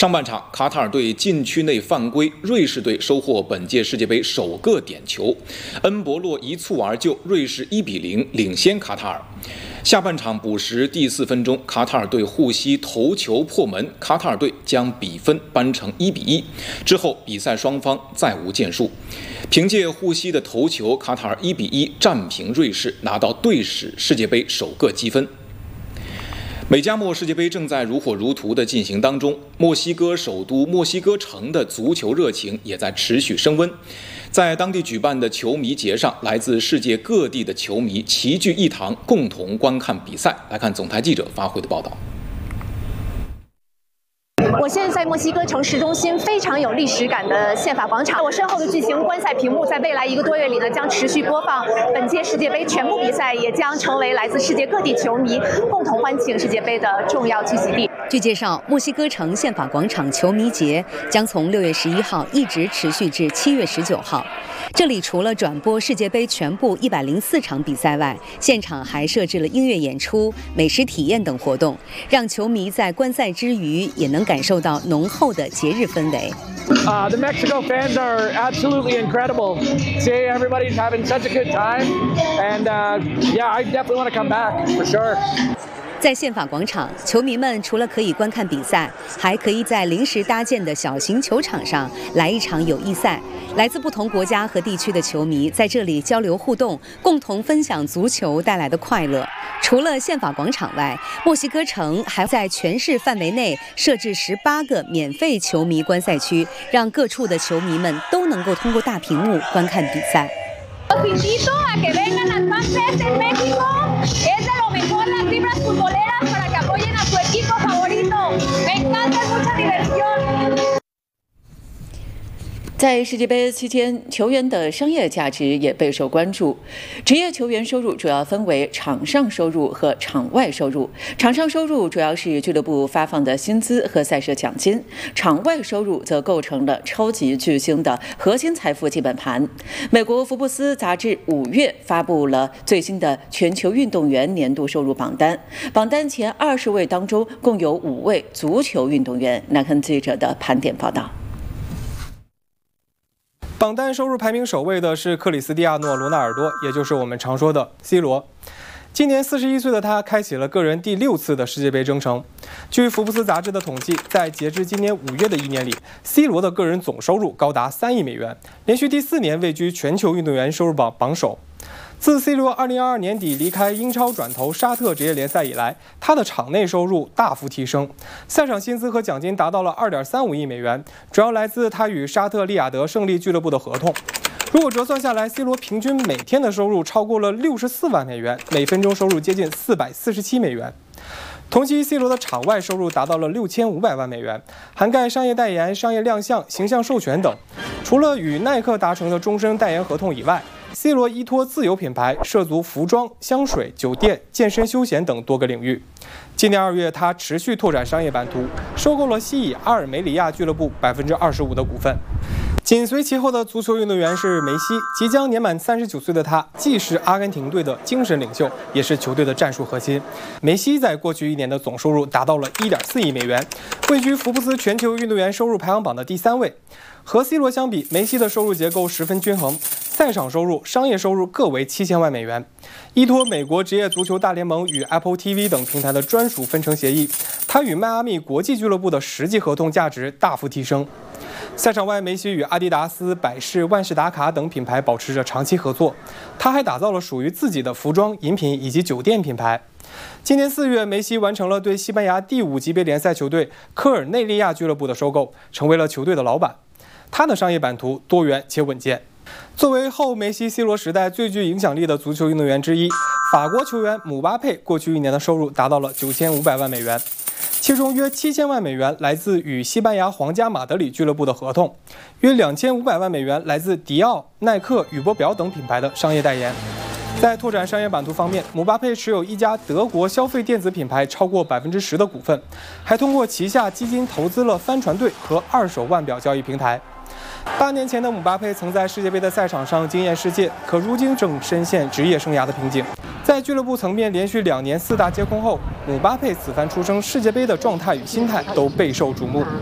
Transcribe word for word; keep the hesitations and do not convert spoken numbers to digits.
上半场，卡塔尔队禁区内犯规，瑞士队收获本届世界杯首个点球，恩博洛一蹴而就，瑞士一比零领先卡塔尔。下半场补时第四分钟，卡塔尔队护膝头球破门，卡塔尔队将比分扳成一比一。之后，比赛双方再无建树。凭借护膝的头球，卡塔尔一比一战平瑞士，拿到队史世界杯首个积分。美加墨世界杯正在如火如荼地进行当中，墨西哥首都墨西哥城的足球热情也在持续升温。在当地举办的球迷节上，来自世界各地的球迷齐聚一堂，共同观看比赛。来看总台记者发回的报道。 我现在在墨西哥城市中心非常有历史感的宪法广场，我身后的巨型观赛屏幕在未来一个多月里呢将持续播放本届世界杯全部比赛，也将成为来自世界各地球迷共同欢庆世界杯的重要聚集地。 据介绍，墨西哥城宪法广场球迷节将从六月十一号一直持续至七月十九号。这里除了转播世界杯全部一百零四场比赛外，现场还设置了音乐演出、美食体验等活动，让球迷在观赛之余也能感受到浓厚的节日氛围。 Uh, the Mexico fans are absolutely incredible. See, everybody's having such a good time, and uh, yeah, I definitely want to come back for sure. 在宪法广场，球迷们除了可以观看比赛，还可以在临时搭建的小型球场上来一场友谊赛。来自不同国家和地区的球迷在这里交流互动，共同分享足球带来的快乐。除了宪法广场外，墨西哥城还在全市范围内设置十八个免费球迷观赛区，让各处的球迷们都能够通过大屏幕观看比赛。 Los invito a que vengan al FanFest en México. Es de lo mejor las vibras futboleras para que apoyen a su equipo favorito. Me encanta, es mucha diversión. 在世界杯期间，球员的商业价值也备受关注。职业球员收入主要分为场上收入和场外收入。场上收入主要是俱乐部发放的薪资和赛事奖金，场外收入则构成了超级巨星的核心财富基本盘。美国福布斯杂志五月发布了最新的全球运动员年度收入榜单，榜单前二十位当中共有五位足球运动员。来看记者的盘点报道。 榜单收入排名首位的是克里斯蒂亚诺·罗纳尔多，也就是我们常说的 C 罗。今年四十一岁的他开启了个人第六次的世界杯征程。据福布斯杂志的统计，在截至今年五月的一年里 ，C 罗的个人总收入高达三亿美元，连续第四年位居全球运动员收入榜榜首。自 C 罗二零二二年底离开英超转投沙特职业联赛以来，他的场内收入大幅提升，赛场薪资和奖金达到了 二点三五亿美元，主要来自他与沙特利雅得胜利俱乐部的合同。如果折算下来 ，C 罗平均每天的收入超过了六十四万美元，每分钟收入接近四百四十七美元。同期 ，C 罗的场外收入达到了六千五百万美元，涵盖商业代言、商业亮相、形象授权等。除了与耐克达成的终身代言合同以外，C 罗依托自有品牌涉足服装、香水、酒店、健身休闲等多个领域。今年二月，他持续拓展商业版图，收购了西乙阿尔梅里亚俱乐部百分之二十五的股份。紧随其后的足球运动员是梅西，即将年满三十九岁的他，既是阿根廷队的精神领袖，也是球队的战术核心。梅西在过去一年的总收入达到了 一点四亿美元，位居福布斯全球运动员收入排行榜的第三位。和 C 罗相比，梅西的收入结构十分均衡，赛场收入、商业收入各为七千万美元。依托美国职业足球大联盟与 Apple T V 等平台的专属分成协议，他与迈阿密国际俱乐部的实际合同价值大幅提升。赛场外，梅西与阿迪达斯、百事、万事达卡等品牌保持着长期合作，他还打造了属于自己的服装、饮品以及酒店品牌。今年四月，梅西完成了对西班牙第五级别联赛球队科尔内利亚俱乐部的收购，成为了球队的老板。他的商业版图多元且稳健。作为后梅西 C 罗时代最具影响力的足球运动员之一，法国球员姆巴佩过去一年的收入达到了九千五百万美元，其中约七千万美元来自与西班牙皇家马德里俱乐部的合同，约两千五百万美元来自迪奥、耐克、宇舶表等品牌的商业代言。在拓展商业版图方面，姆巴佩持有一家德国消费电子品牌超过百分之十的股份，还通过旗下基金投资了帆船队和二手腕表交易平台。八年前的姆巴佩曾在世界杯的赛场上惊艳世界，可如今正深陷职业生涯的瓶颈。在俱乐部层面连续两年四大皆空后，姆巴佩此番出征世界杯的状态与心态都备受瞩目。